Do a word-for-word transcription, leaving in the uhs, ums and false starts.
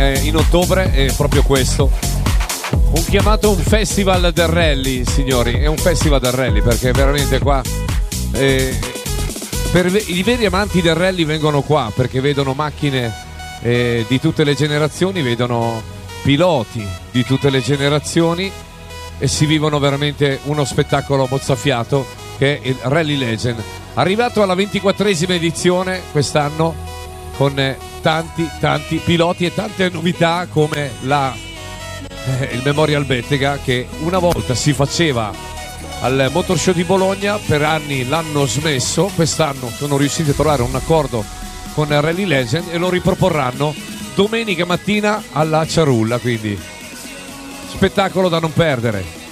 eh, in ottobre è proprio questo. Un chiamato un festival del rally, signori, è un festival del rally perché veramente qua eh, per i veri amanti del rally vengono qua perché vedono macchine eh, di tutte le generazioni, vedono piloti di tutte le generazioni e si vivono veramente uno spettacolo mozzafiato che è il Rally Legend, arrivato alla ventiquattresima edizione quest'anno con eh, tanti tanti piloti e tante novità come la eh, il Memorial Bettega che una volta si faceva al Motor Show di Bologna, per anni l'hanno smesso, quest'anno sono riusciti a trovare un accordo con Rally Legend e lo riproporranno domenica mattina alla Ciarulla, quindi spettacolo da non perdere.